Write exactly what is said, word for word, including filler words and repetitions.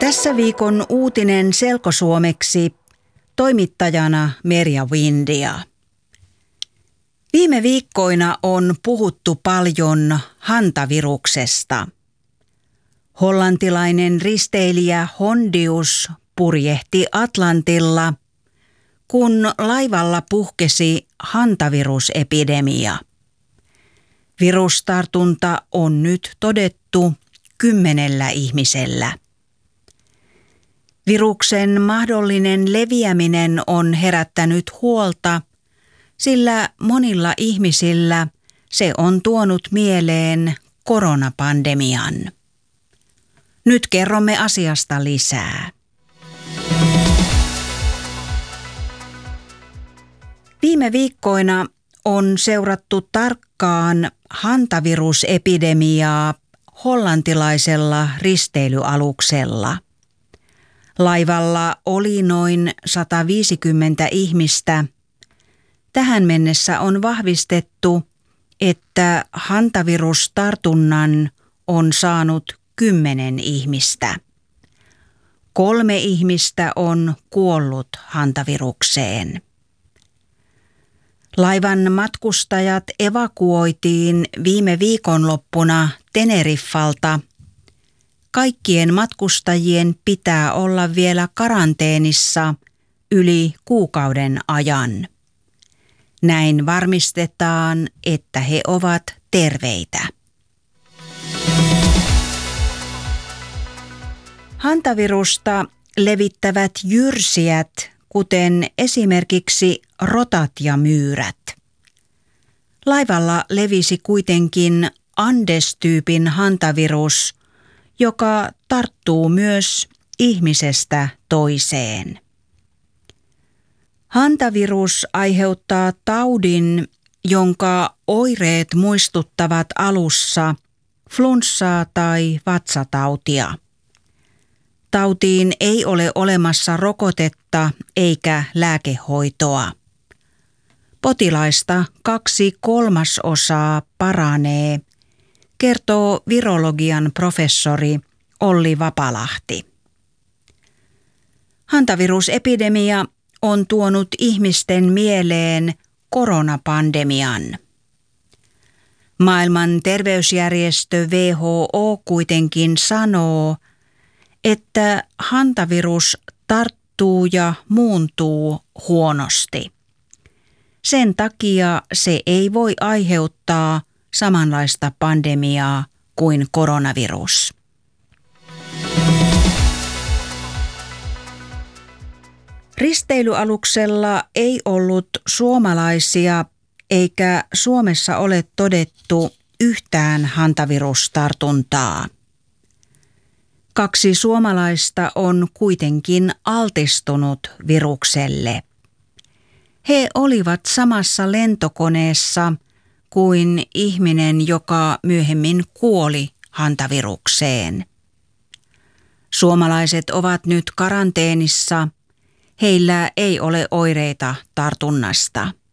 Tässä viikon uutinen selkosuomeksi, toimittajana Merja Windia. Viime viikkoina on puhuttu paljon hantaviruksesta. Hollantilainen risteilijä Hondius purjehti Atlantilla, kun laivalla puhkesi hantavirusepidemia. Virustartunta on nyt todettu kymmenellä ihmisellä. Viruksen mahdollinen leviäminen on herättänyt huolta, sillä monilla ihmisillä se on tuonut mieleen koronapandemian. Nyt kerromme asiasta lisää. Viime viikkoina on seurattu tarkkaan hantavirusepidemiaa hollantilaisella risteilyaluksella. Laivalla oli noin sata viisikymmentä ihmistä. Tähän mennessä on vahvistettu, että hantavirustartunnan on saanut kymmenen ihmistä. Kolme ihmistä on kuollut hantavirukseen. Laivan matkustajat evakuoitiin viime viikonloppuna Teneriffalta. Kaikkien matkustajien pitää olla vielä karanteenissa yli kuukauden ajan. Näin varmistetaan, että he ovat terveitä. Hantavirusta levittävät jyrsijät, kuten esimerkiksi rotat ja myyrät. Laivalla levisi kuitenkin Andes-tyypin hantavirus, joka tarttuu myös ihmisestä toiseen. Hantavirus aiheuttaa taudin, jonka oireet muistuttavat alussa flunssaa tai vatsatautia. Tautiin ei ole olemassa rokotetta eikä lääkehoitoa. Potilaista kaksi kolmasosaa paranee, kertoo virologian professori Olli Vapalahti. Hantavirusepidemia on tuonut ihmisten mieleen koronapandemian. Maailman terveysjärjestö W H O kuitenkin sanoo, että hantavirus tarttuu ja muuntuu huonosti. Sen takia se ei voi aiheuttaa samanlaista pandemiaa kuin koronavirus. Risteilyaluksella ei ollut suomalaisia eikä Suomessa ole todettu yhtään hantavirustartuntaa. Kaksi suomalaista on kuitenkin altistunut virukselle. He olivat samassa lentokoneessa kuin ihminen, joka myöhemmin kuoli hantavirukseen. Suomalaiset ovat nyt karanteenissa. Heillä ei ole oireita tartunnasta.